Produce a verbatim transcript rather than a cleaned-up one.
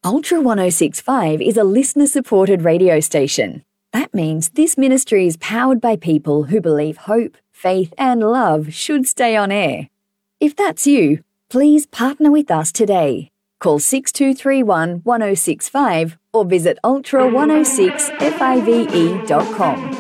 Ultra one oh six point five is a listener-supported radio station. That means this ministry is powered by people who believe hope, faith and love should stay on air. If that's you, please partner with us today. Call six two three one, one oh six five or visit ultra one oh six five dot com.